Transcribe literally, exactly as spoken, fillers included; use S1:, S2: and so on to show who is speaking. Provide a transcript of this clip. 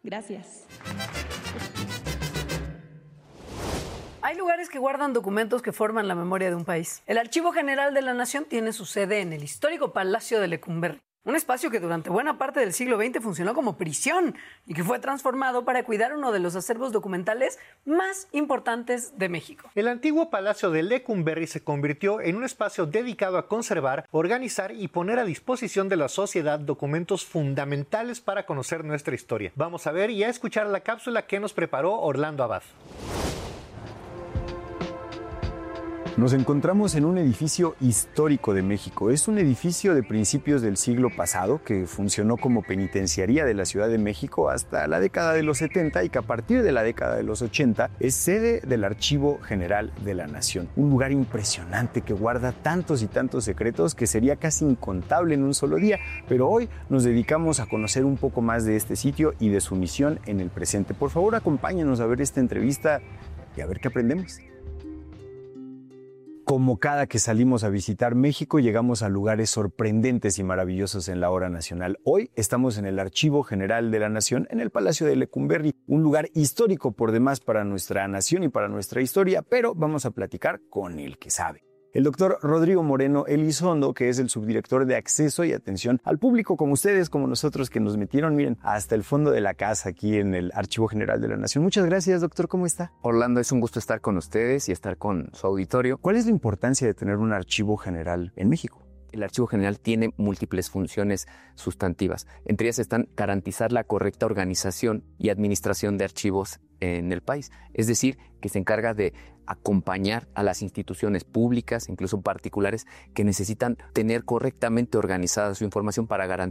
S1: Gracias.
S2: Hay lugares que guardan documentos que forman la memoria de un país. El Archivo General de la Nación tiene su sede en el histórico Palacio de Lecumberri, un espacio que durante buena parte del siglo veinte funcionó como prisión y que fue transformado para cuidar uno de los acervos documentales más importantes de México.
S3: El antiguo Palacio de Lecumberri se convirtió en un espacio dedicado a conservar, organizar y poner a disposición de la sociedad documentos fundamentales para conocer nuestra historia. Vamos a ver y a escuchar la cápsula que nos preparó Orlando Abad.
S4: Nos encontramos en un edificio histórico de México. Es un edificio de principios del siglo pasado que funcionó como penitenciaría de la Ciudad de México hasta la década de los setenta y que a partir de la década de los ochenta es sede del Archivo General de la Nación. Un lugar impresionante que guarda tantos y tantos secretos que sería casi incontable en un solo día, pero hoy nos dedicamos a conocer un poco más de este sitio y de su misión en el presente. Por favor, acompáñanos a ver esta entrevista y a ver qué aprendemos. Como cada que salimos a visitar México, llegamos a lugares sorprendentes y maravillosos en la hora nacional. Hoy estamos en el Archivo General de la Nación, en el Palacio de Lecumberri, un lugar histórico por demás para nuestra nación y para nuestra historia, pero vamos a platicar con el que sabe. El doctor Rodrigo Moreno Elizondo, que es el subdirector de Acceso y Atención al Público, como ustedes, como nosotros, que nos metieron, miren, hasta el fondo de la casa aquí en el Archivo General de la Nación. Muchas gracias, doctor. ¿Cómo está?
S5: Orlando, es un gusto estar con ustedes y estar con su auditorio.
S4: ¿Cuál es la importancia de tener un archivo general en México?
S5: El Archivo General tiene múltiples funciones sustantivas. Entre ellas están garantizar la correcta organización y administración de archivos en el país. Es decir, que se encarga de acompañar a las instituciones públicas, incluso particulares, que necesitan tener correctamente organizada su información para garantizar